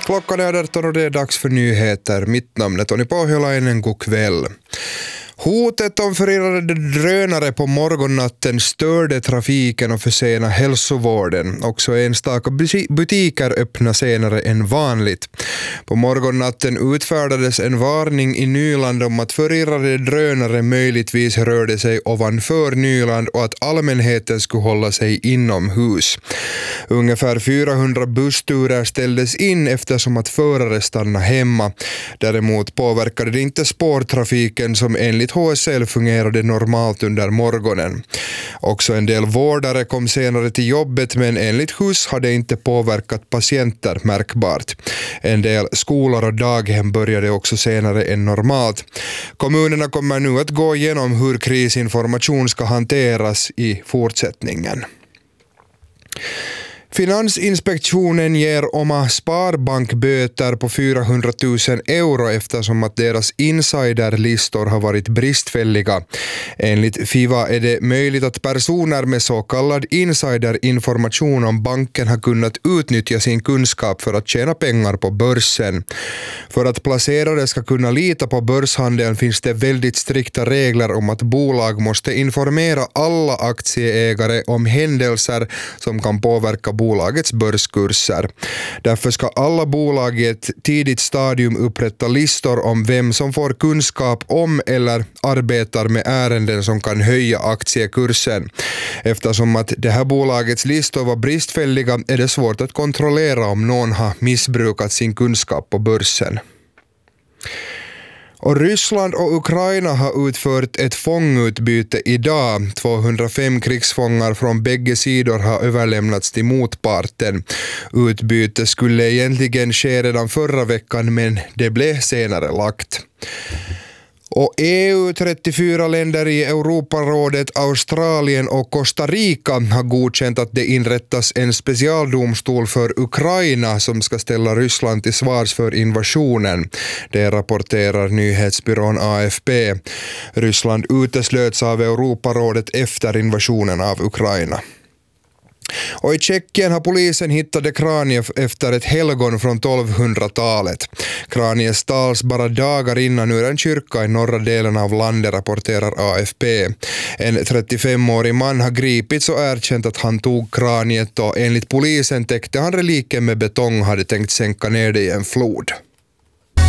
Klockan är 18 och det är dags för nyheter. Mitt namn är Tony Pohjolainen, god kväll. Hotet om förirrade drönare på morgonnatten störde trafiken och försenade hälsovården. Också enstaka butiker öppnar senare än vanligt. På morgonnatten utfärdades en varning i Nyland om att förirrade drönare möjligtvis rörde sig ovanför Nyland och att allmänheten skulle hålla sig inomhus. Ungefär 400 bussturer ställdes in eftersom att förare stannade hemma. Däremot påverkade det inte spårtrafiken som enligt HSL fungerade normalt under morgonen. Också en del vårdare kom senare till jobbet, men enligt HUS hade inte påverkat patienter märkbart. En del skolor och daghem började också senare än normalt. Kommunerna kommer nu att gå igenom hur krisinformation ska hanteras i fortsättningen. Finansinspektionen ger Oma Sparbank böter på 400 000 euro eftersom att deras insiderlistor har varit bristfälliga. Enligt FIVA är det möjligt att personer med så kallad insiderinformation om banken har kunnat utnyttja sin kunskap för att tjäna pengar på börsen. För att placerare ska kunna lita på börshandeln finns det väldigt strikta regler om att bolag måste informera alla aktieägare om händelser som kan påverka bolagets börskurser. Därför ska alla bolag i ett tidigt stadium upprätta listor om vem som får kunskap om eller arbetar med ärenden som kan höja aktiekursen. Eftersom att det här bolagets listor var bristfälliga är det svårt att kontrollera om någon har missbrukat sin kunskap på börsen. Och Ryssland och Ukraina har utfört ett fångutbyte idag. 205 krigsfångar från bägge sidor har överlämnats till motparten. Utbyte skulle egentligen ske redan förra veckan, men det blev senare lagt. Och EU, 34 länder i Europarådet, Australien och Costa Rica har godkänt att det inrättas en specialdomstol för Ukraina som ska ställa Ryssland till svars för invasionen. Det rapporterar nyhetsbyrån AFP. Ryssland uteslöts av Europarådet efter invasionen av Ukraina. Och i Tjeckien har polisen hittat kranier efter ett helgon från 1200-talet. Kraniet stals bara dagar innan ur en kyrka i norra delen av landet, rapporterar AFP. En 35-årig man har gripits och erkänt att han tog kraniet och enligt polisen täckte han reliken med betong och hade tänkt sänka ner det i en flod.